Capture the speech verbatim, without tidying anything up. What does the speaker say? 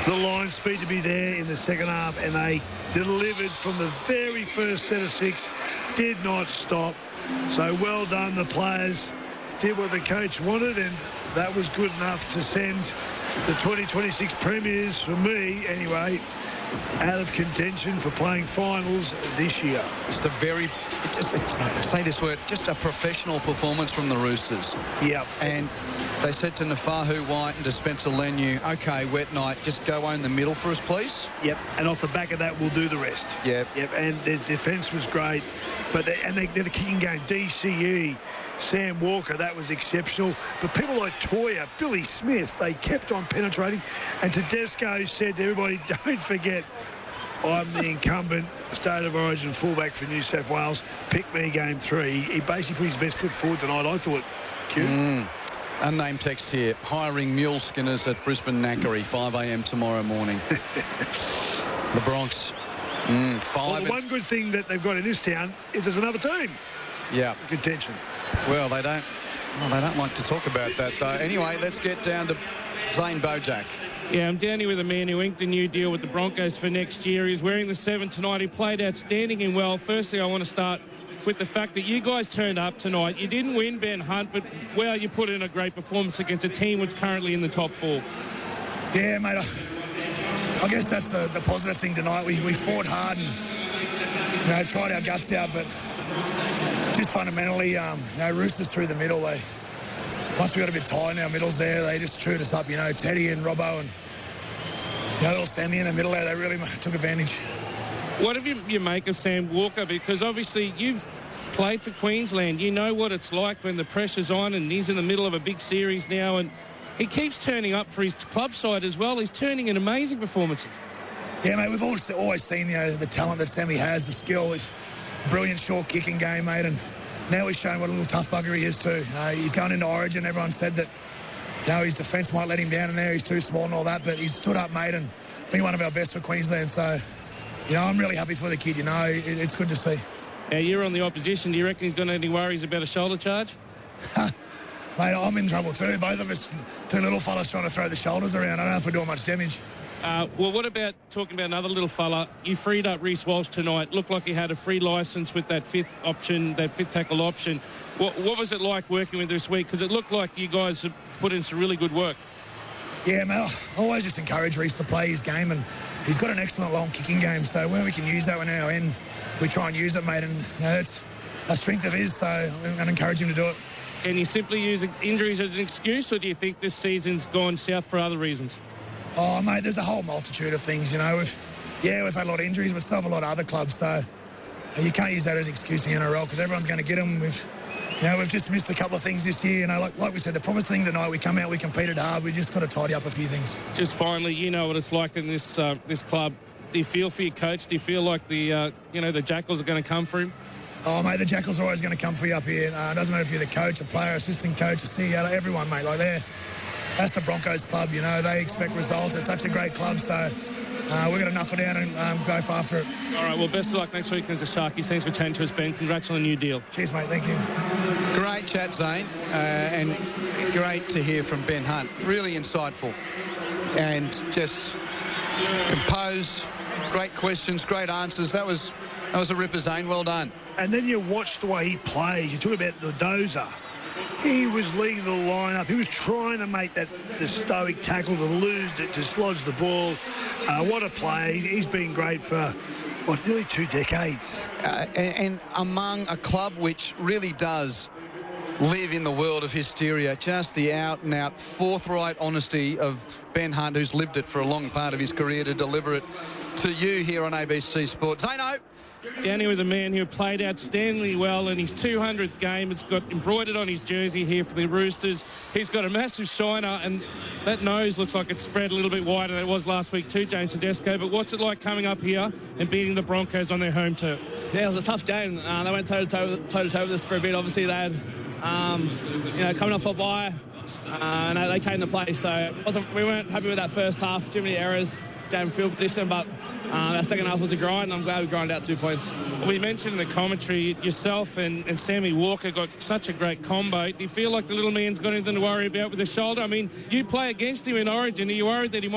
the line speed to be there in the second half, and they delivered from the very first set of six, did not stop. So well done, the players did what the coach wanted, and that was good enough to send the twenty twenty-six Premiers, for me anyway, out of contention for playing finals this year. Just a very, just, I say this word, just a professional performance from the Roosters. Yep. And they said to Nafahu White and to Spencer Leniu, OK, wet night, just go own the middle for us, please. Yep, and off the back of that, we'll do the rest. Yep. Yep, and their defence was great. But they, and they, they're the kicking game, D C E, Sam Walker, that was exceptional. But people like Toya, Billy Smith, they kept on penetrating. And Tedesco said to everybody, don't forget, I'm the incumbent State of Origin fullback for New South Wales. Pick me game three. He basically put his best foot forward tonight, I thought. Q. Mm. Unnamed text here, hiring mule skinners at Brisbane Knackery, five a m tomorrow morning. The Bronx. Mm, five. Well, the one good thing that they've got in this town is there's another team. Yeah. Contention. Well, they don't. Well, they don't like to talk about that, though. Anyway, let's get down to Zane Bojack. Yeah, I'm down here with a man who inked a new deal with the Broncos for next year. He's wearing the seven tonight. He played outstanding and well. Firstly, I want to start with the fact that you guys turned up tonight. You didn't win, Ben Hunt, but, well, you put in a great performance against a team which is currently in the top four. Yeah, mate. I, I guess that's the, the positive thing tonight. We, we fought hard and, you know, tried our guts out, but just fundamentally, um, you know, Roosters through the middle, they, once we got a bit tight in our middles there, they just chewed us up, you know, Teddy and Robbo and, you know, little Sammy in the middle there, they really took advantage. What have you, you make of Sam Walker? Because obviously you've played for Queensland. You know what it's like when the pressure's on, and he's in the middle of a big series now, and he keeps turning up for his club side as well. He's turning in amazing performances. Yeah, mate, we've always, always seen, you know, the talent that Sammy has, the skill, his brilliant short kicking game, mate, and now he's shown what a little tough bugger he is too. Uh, he's going into Origin. Everyone said that, you know, his defence might let him down in there. He's too small and all that, but he's stood up, mate, and been one of our best for Queensland. So, you know, I'm really happy for the kid, you know. It, it's good to see. Now, you're on the opposition. Do you reckon he's got any worries about a shoulder charge? Mate, I'm in trouble too. Both of us, two little fellas trying to throw the shoulders around. I don't know if we're doing much damage. Uh, well, what about talking about another little fella? You freed up Reece Walsh tonight. Looked like he had a free licence with that fifth option, that fifth tackle option. What, what was it like working with this week? Because it looked like you guys have put in some really good work. Yeah, mate, I always just encourage Reece to play his game, and he's got an excellent long kicking game. So when we can use that when our end, we try and use it, mate. And you know, that's a strength of his, so I'm going to encourage him to do it. Can you simply use injuries as an excuse, or do you think this season's gone south for other reasons? Oh, mate, there's a whole multitude of things, you know. We've, yeah, we've had a lot of injuries, but so have a lot of other clubs. So you can't use that as an excuse in the N R L because everyone's going to get them. We've, you know, we've just missed a couple of things this year. You know, like, like we said, the promised thing tonight, we come out, we competed hard. We just got to tidy up a few things. Just finally, you know what it's like in this uh, this club. Do you feel for your coach? Do you feel like the uh, you know the Jackals are going to come for him? Oh, mate, the Jackals are always going to come for you up here. Uh, it doesn't matter if you're the coach, a player, assistant coach, a C E O, everyone, mate. Like, they're, that's the Broncos club, you know. They expect results. It's such a great club, so uh, we're going to knuckle down and um, go after it. All right, well, best of luck next week as the Sharkies. Thanks for chatting to us, Ben. Congrats on the new deal. Cheers, mate. Thank you. Great chat, Zane, uh, and great to hear from Ben Hunt. Really insightful and just composed. Great questions, great answers. That was that was a ripper, Zane. Well done. And then you watch the way he plays. You talk about the dozer. He was leading the line-up. He was trying to make that the stoic tackle to lose it, to slodge the ball. Uh, what a play. He's been great for, what, nearly two decades. Uh, and, and among a club which really does live in the world of hysteria, just the out-and-out forthright honesty of Ben Hunt, who's lived it for a long part of his career, to deliver it to you here on A B C Sport. Zano. Down here with a man who played outstandingly well in his two hundredth game. It's got embroidered on his jersey here for the Roosters. He's got a massive shiner, and that nose looks like it's spread a little bit wider than it was last week too, James Tedesco. But what's it like coming up here and beating the Broncos on their home turf? Yeah, it was a tough game. Uh, they went toe-to-toe toe-to-toe with us for a bit. Obviously, they had, um, you know, coming off a bye, uh, and they came to play. So it wasn't, we weren't happy with that first half. Too many errors, game field position, but Uh, our second half was a grind, and I'm glad we grinded out two points. We mentioned in the commentary, yourself and, and Sammy Walker got such a great combo. Do you feel like the little man's got anything to worry about with the shoulder? I mean, you play against him in Origin. Are you worried that he might